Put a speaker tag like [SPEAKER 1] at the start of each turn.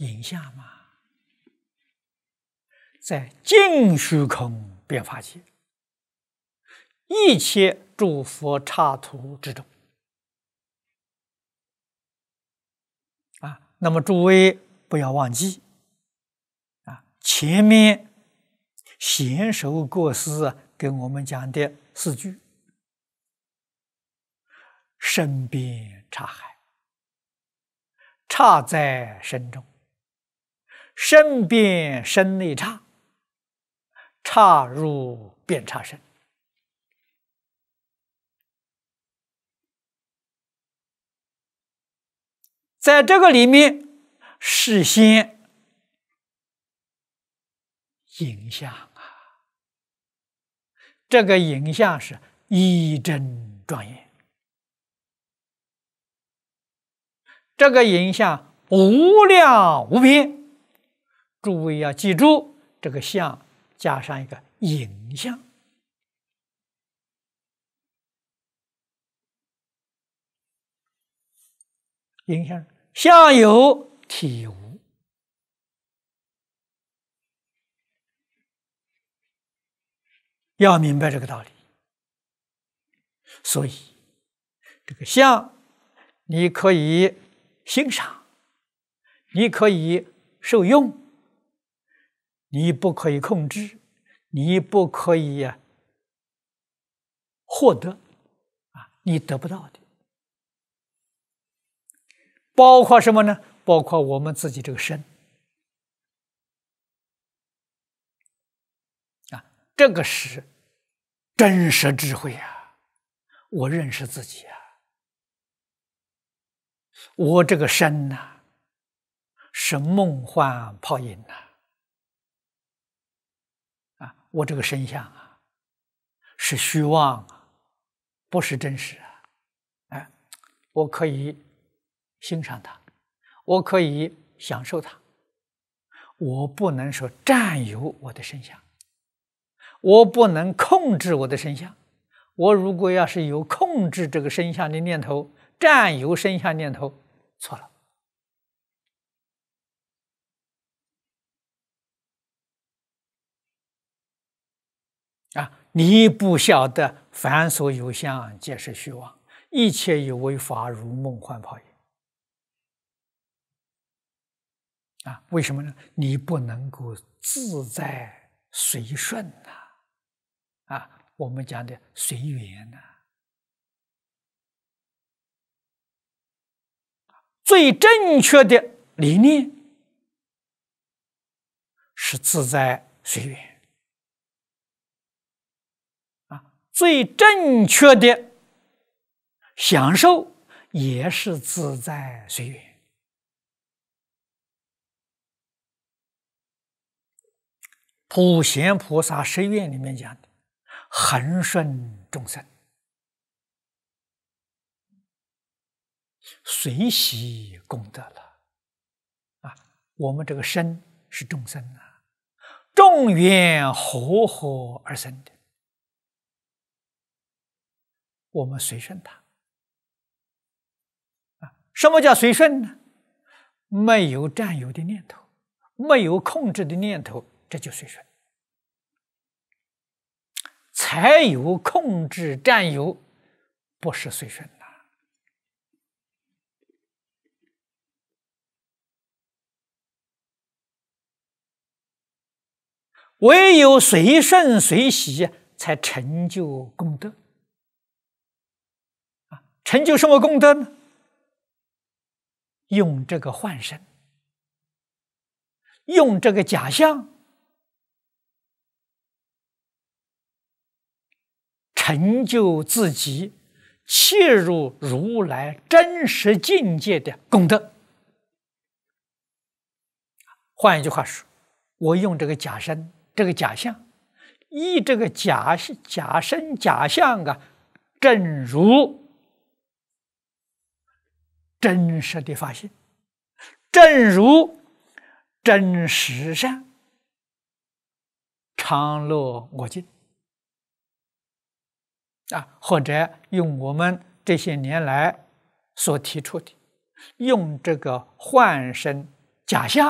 [SPEAKER 1] 影像嘛，在尽虚空变法界，一切诸佛刹土之中那么诸位不要忘记前面贤首国师跟我们讲的4句：身边刹海，刹在身中，身边身内刹，刹入遍刹身。在这个里面，事先影像这个影像是一真庄严，这个影像无量无边。诸位要记住，这个相加上一个影像。影像相有体无，要明白这个道理。所以这个相你可以欣赏，你可以受用，你不可以控制，你不可以获得你得不到的。包括什么呢？包括我们自己这个身这个是真实智慧我认识自己我这个身是梦幻泡影我这个身相是虚妄不是真实我可以欣赏它，我可以享受它，我不能说占有我的身相，我不能控制我的身相。我如果要是有控制这个身相的念头，占有身相念头，错了。你不晓得凡所有相，皆是虚妄，一切有为法，如梦幻泡影。为什么呢？你不能够自在随顺我们讲的随缘最正确的理念是自在随缘最正确的享受也是自在随缘。普贤菩萨十愿里面讲的恒顺众生，随喜功德了我们这个身是众生众缘和合而生的，我们随顺它什么叫随顺呢？没有占有的念头，没有控制的念头，这就随顺。才有控制占有，不是随顺唯有随顺随喜，才成就功德成就什么功德呢？用这个幻身，用这个假象，成就自己切入如来真实境界的功德。换一句话说，我用这个假身，这个假象，依这个假身假象正如真实的发现，正如真实善，常乐我净或者用我们这些年来所提出的，用这个幻身假象